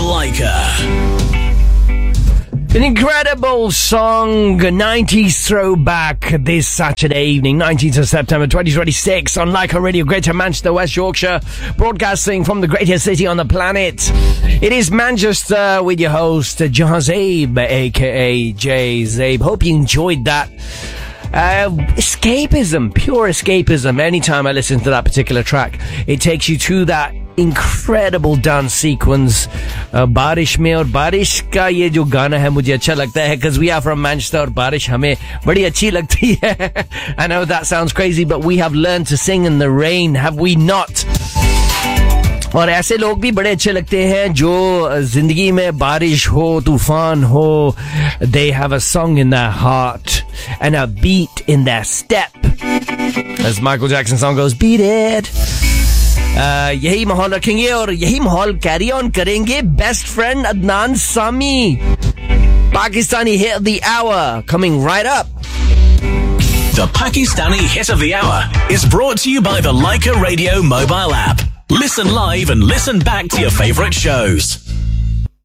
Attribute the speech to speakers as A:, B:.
A: Laika.
B: An incredible song, 90s throwback this Saturday evening, 19th of September 2026 on Laika Radio, Greater Manchester, West Yorkshire, broadcasting from the greatest city on the planet. It is Manchester with your host, Jahazabe, aka Jay Zabe. Hope you enjoyed that. Escapism, pure escapism. Anytime I listen to that particular track, it takes you to that incredible dance sequence. बारिश में और बारिश का ये जो गाना है मुझे अच्छा लगता है because we are from Manchester और बारिश हमें बड़ी अच्छी लगती है. I know that sounds crazy, but we have learned to sing in the rain, have we not? और ऐसे लोग भी बड़े अच्छे लगते हैं जो जिंदगी में बारिश हो, तूफान हो. They have a song in their heart and a beat in their step. As Michael Jackson song goes, beat it. यही माहौल रखेंगे और यही माहौल कैरी ऑन करेंगे. Best friend Adnan Sami, Pakistani hit of the hour coming right up.
A: The Pakistani hit of the hour is brought to you by the Laika Radio mobile app. Listen live and listen back to your favorite shows.